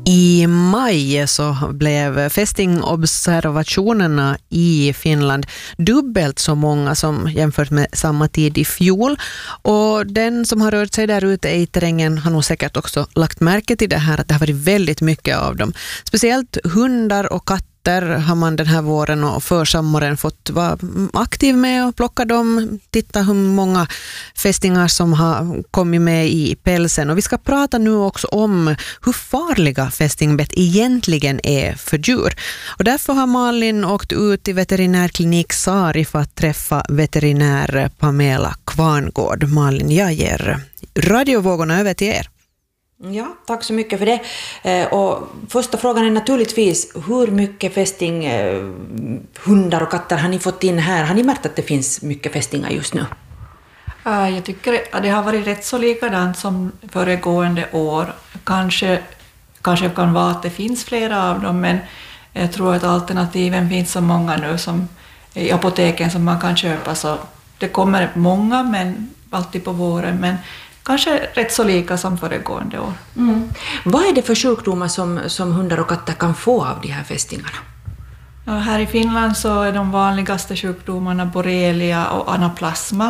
I maj så blev fästingobservationerna i Finland dubbelt så många som jämfört med samma tid i fjol. Och den som har rört sig där ute i terrängen har nog säkert också lagt märke till det här, att det har varit väldigt mycket av dem. Speciellt hundar och katter har man den här våren och försommaren fått vara aktiv med och plocka dem, titta hur många fästingar som har kommit med i pälsen. Och vi ska prata nu också om hur farliga fästingbett egentligen är för djur. Och därför har Malin åkt ut till veterinärklinik Sari för att träffa veterinär Pamela Kvarngård. Malin, jag ger radiovågorna över till er. Ja, tack så mycket för det. Och första frågan är naturligtvis, hur mycket fästing, hundar och katter har ni fått in här? Har ni märkt att det finns mycket fästingar just nu? Jag tycker att det har varit rätt så likadant som föregående år. Kanske kan vara att det finns flera av dem, men jag tror att alternativen finns så många nu som i apoteken som man kan köpa. Så det kommer många, men alltid på våren, men kanske rätt så lika som föregående år. Mm. Vad är det för sjukdomar som hundar och katter kan få av de här fästingarna? Ja, här i Finland så är de vanligaste sjukdomarna borrelia och anaplasma.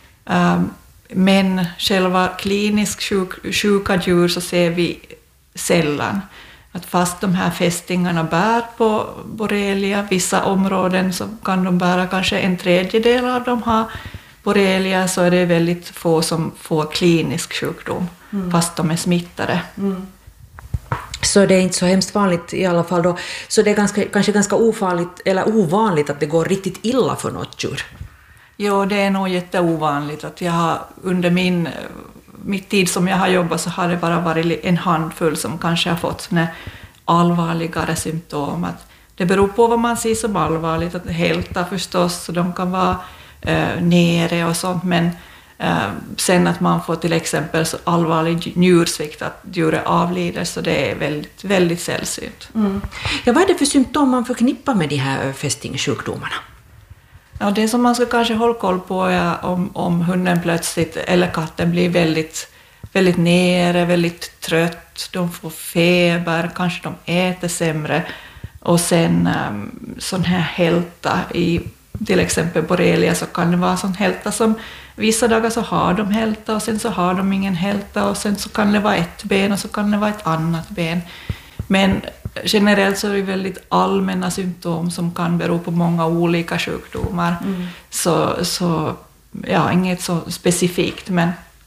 Men själva kliniskt sjuka djur så ser vi sällan. Att fast de här fästingarna bär på borrelia, vissa områden så kan de bära kanske 1/3 av dem ha borrelia, så är det väldigt få som får klinisk sjukdom fast de är smittade. Mm. Så det är inte så hemskt vanligt i alla fall då. Så det är kanske ganska ofarligt eller ovanligt att det går riktigt illa för något djur. Jo, det är nog jätteovanligt. Att jag har, under mitt tid som jag har jobbat så har det bara varit en handfull som kanske har fått såna allvarligare symptom. Att det beror på vad man ser som allvarligt. Att hälta förstås, så de kan vara nere och sånt, men sen att man får till exempel så allvarlig njursvikt att djuret avlider, så det är väldigt, väldigt sällsynt. Mm. Ja, vad är det för symptom man förknippar med de här fästingsjukdomarna? Ja, det som man ska kanske hålla koll på är om hunden plötsligt eller katten blir väldigt, väldigt nere, väldigt trött, de får feber, kanske de äter sämre, och sen sån här hälta i till exempel borrelia, så kan det vara sån hälta som vissa dagar så har de hälta och sen så har de ingen hälta, och sen så kan det vara ett ben och så kan det vara ett annat ben. Men generellt så är det väldigt allmänna symptom som kan bero på många olika sjukdomar. Mm. Så ja, inget så specifikt, men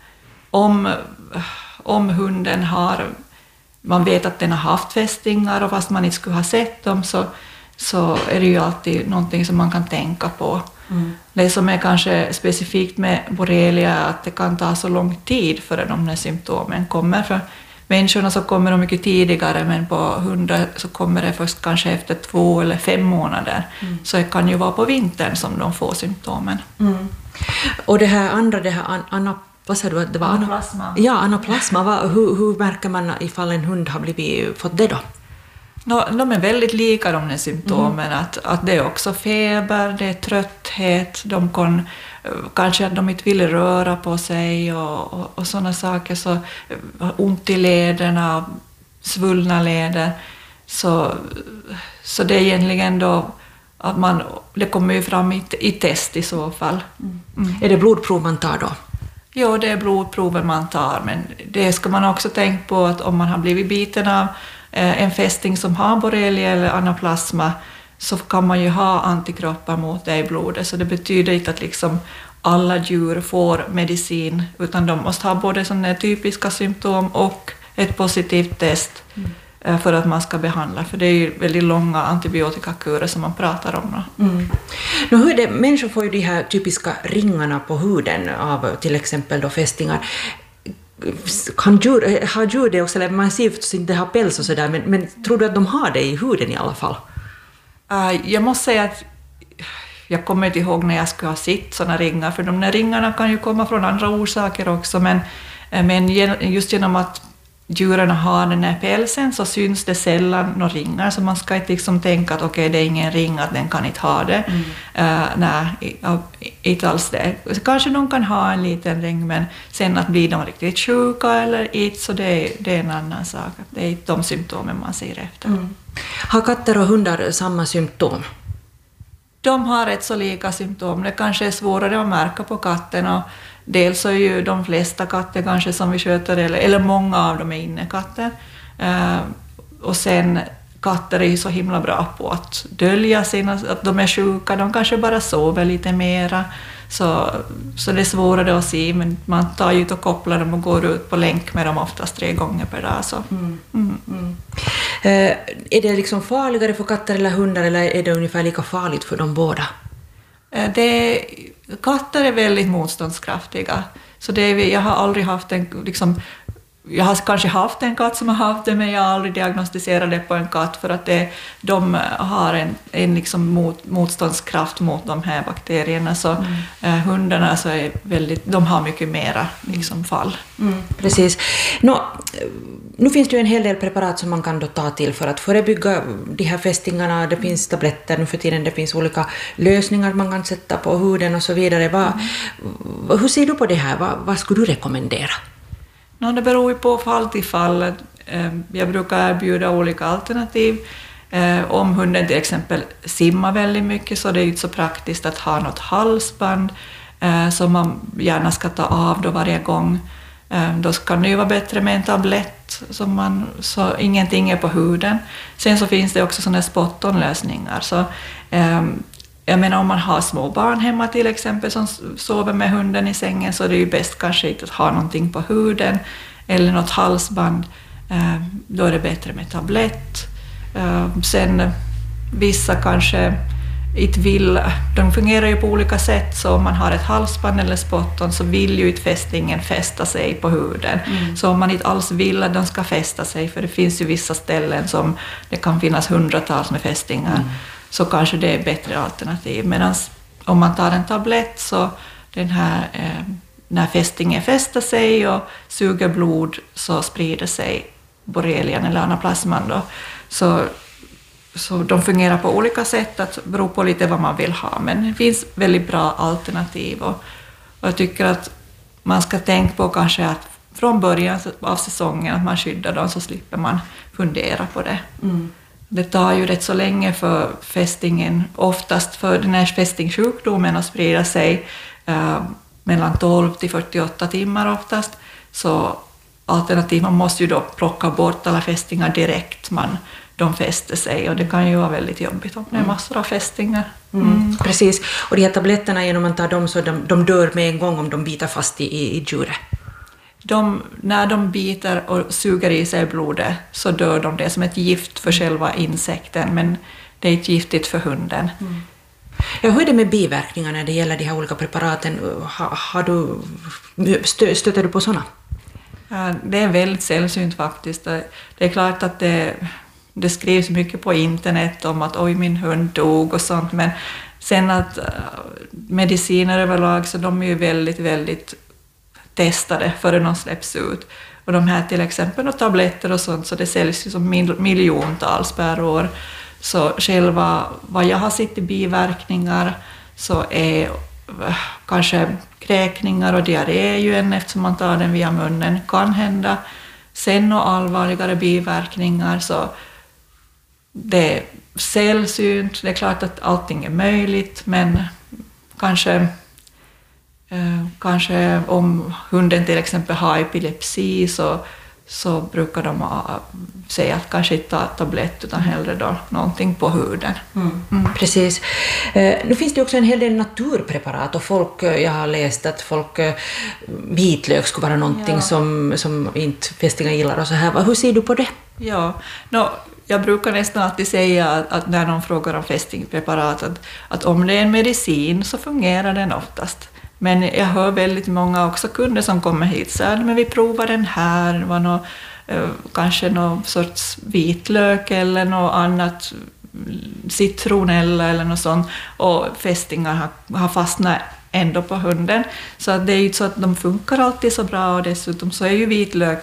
om hunden har, man vet att den har haft fästingar och fast man inte skulle ha sett dem, så är det ju alltid någonting som man kan tänka på. Mm. Det som är kanske specifikt med borrelia är att det kan ta så lång tid före de här symptomen kommer. För människorna så kommer de mycket tidigare, men på hundar så kommer det först kanske efter 2 eller 5 månader. Mm. Så det kan ju vara på vintern som de får symptomen. Mm. Och det här andra, vad sa du att det var? Anaplasma. Ja, anaplasma. Hur märker man ifall en hund har fått det då? De är väldigt lika de här symptomen, att det är också feber, det är trötthet, de kanske att de inte vill röra på sig och sådana saker, så ont i lederna, svullna leder, så det är egentligen då att det kommer ju fram i test i så fall. Mm. Är det blodprov man tar då? Ja, det är blodprover man tar, men det ska man också tänka på att om man har blivit biten av en fästing som har borrelia eller anaplasma, så kan man ju ha antikroppar mot det i blodet, så det betyder inte att liksom alla djur får medicin, utan de måste ha både sådana typiska symptom och ett positivt test för att man ska behandla, för det är ju väldigt långa antibiotikakurer som man pratar om. Mm. Nu, hur är det? Människor får ju de här typiska ringarna på huden av till exempel då fästingar. Har djur det också, eller man ser förstås inte ha päls och sådär, men tror du att de har det i huden i alla fall? Jag måste säga att jag kommer inte ihåg när jag skulle ha sett sådana ringar, för de där ringarna kan ju komma från andra orsaker också, men just genom att djuren har den här pälsen så syns det sällan några ringar, så man ska inte liksom tänka att okej, det är ingen ring, att den kan inte ha det. Nej, inte alls det. Kanske de kan ha en liten ring, men sen att blir de riktigt sjuka eller inte, så det är en annan sak. Det är inte de symptomen man ser efter. Har katter och hundar samma symptom? De har rätt så lika symptom. Det kanske är svårare att märka på katten, och dels är ju de flesta katter kanske som vi sköter, eller många av dem är innekatter. Och sen katter är ju så himla bra på att dölja att de är sjuka, de kanske bara sover lite mera. Så det är svårare att se, men man tar ut och kopplar dem och går ut på länk med dem oftast 3 gånger per dag. Så. Är det liksom farligare för katter eller hundar, eller är det ungefär lika farligt för dem båda? Katter är väldigt motståndskraftiga. Så jag har aldrig haft jag har kanske haft en katt som har haft det, men jag har aldrig diagnostiserat det på en katt, för att de har en liksom motståndskraft mot de här bakterierna. Så hundarna så är de har mycket mera liksom fall. Precis. Nu finns det ju en hel del preparat som man kan då ta till för att förebygga de här fästingarna. Det finns tabletter nu för tiden, det finns olika lösningar man kan sätta på huden och så vidare. Hur ser du på det här? Vad skulle du rekommendera? Det beror ju på fall till fall. Jag brukar erbjuda olika alternativ. Om hunden till exempel simmar väldigt mycket, så det är inte så praktiskt att ha något halsband som man gärna ska ta av då varje gång. Då kan det ju vara bättre med en tablett så ingenting är på huden. Sen så finns det också sådana spot-on-lösningar. Så, jag menar, om man har små barn hemma till exempel som sover med hunden i sängen, så är det ju bäst kanske inte att ha någonting på huden eller något halsband. Då är det bättre med tablett. Sen vissa kanske inte vill, de fungerar ju på olika sätt, så om man har ett halsband eller spot-on så vill ju inte fästingen fästa sig på huden. Så om man inte alls vill att de ska fästa sig, för det finns ju vissa ställen som det kan finnas hundratals med fästingar, så kanske det är bättre alternativ. Medan om man tar en tablett, så när fästingen fäster sig och suger blod, så sprider sig borrelian eller anaplasman då. Så de fungerar på olika sätt, att bero på lite vad man vill ha. Men det finns väldigt bra alternativ, och jag tycker att man ska tänka på kanske att från början av säsongen att man skyddar dem, så slipper man fundera på det. Det tar ju rätt så länge för fästingen, oftast för den här fästingsjukdomen, att sprida sig mellan 12 till 48 timmar oftast. Så alternativ, man måste ju då plocka bort alla fästingar direkt de fäster sig, och det kan ju vara väldigt jobbigt om det är massor av fästingar. Precis, och de här tabletterna, genom man tar dem, så de dör med en gång om de biter fast i djuret. När de biter och suger i sig blodet, så dör de. Det som ett gift för själva insekten, men det är inte giftigt för hunden. Ja, hur är det med biverkningar när det gäller de här olika preparaten? Stöter du på sådana? Ja, det är väldigt sällsynt faktiskt. Det är klart att det skrivs mycket på internet om att oj, min hund dog och sånt, men sen att mediciner överlag, så de är ju väldigt, väldigt testade före de släpps ut. Och de här till exempel och tabletter och sånt, så det säljs ju som miljontals per år. Så själva vad jag har sett i biverkningar, så är kanske kräkningar och diarré ju eftersom man tar den via munnen, kan hända. Sen och allvarligare biverkningar, så det är sällsynt. Det är klart att allting är möjligt, men kanske om hunden till exempel har epilepsi, så brukar de säga att kanske inte ta tablett, utan hellre då någonting på huden. Precis. Nu finns det också en hel del naturpreparat, och jag har läst att vitlök skulle vara någonting som inte fästingar gillar och så här. Hur ser du på det? Ja, jag brukar nästan alltid säga att när de frågar om fästingpreparat, att om det är en medicin så fungerar den oftast. Men jag hör väldigt många också kunder som kommer hit så här, men vi provar den här, det var kanske någon sorts vitlök eller något annat, citronella eller något sånt, och fästingar har fastnat ändå på hunden. Så det är ju så att de funkar alltid så bra, och dessutom så är ju vitlök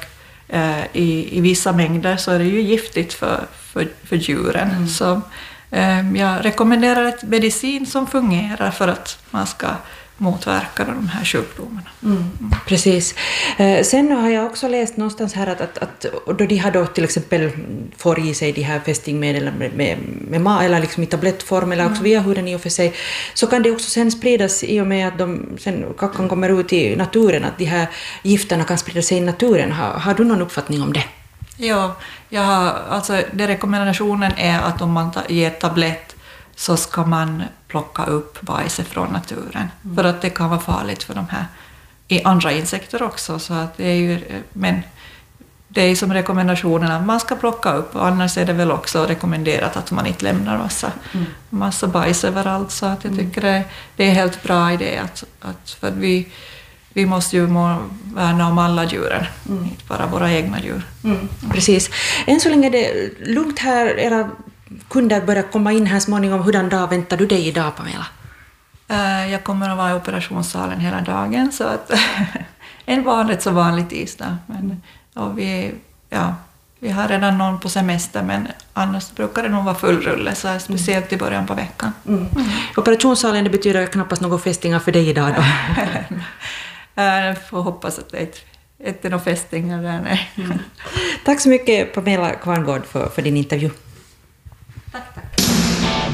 i vissa mängder så är det ju giftigt för djuren. Så jag rekommenderar ett medicin som fungerar för att man ska motverka de här sjukdomarna. Precis. Sen har jag också läst någonstans här att då de har då till exempel får i sig de här fästingmedel med eller liksom i tablettform eller också via huden i och för sig, så kan det också sen spridas i och med att sen kackan kommer ut i naturen, att de här gifterna kan sprida sig i naturen. Har du någon uppfattning om det? Ja, alltså rekommendationen är att om man ger tablett så ska man plocka upp bajset från naturen. För att det kan vara farligt för de här i andra insekter också. Så att det är ju, men det är som rekommendationen att man ska plocka upp. Och annars är det väl också rekommenderat att man inte lämnar massa bajs överallt. Så att jag tycker det är helt bra idé att för att vi måste ju värna om alla djuren, inte bara våra egna djur. Precis. Än så länge är det lugnt här. Era kunder börjar komma in här småningom. Hurdan dag väntar du dig idag, Pamela? Jag kommer att vara i operationssalen hela dagen, så att en vanlig tisdag. Men, och vi har redan någon på semester, men annars brukar det nog vara full rulle, så speciellt i början på veckan. Operationssalen, det betyder knappast några fästingar för dig idag då? Jag får hoppas att det inte är några fästingar där. Tack så mycket, Pamela Kvarngård, för din intervju.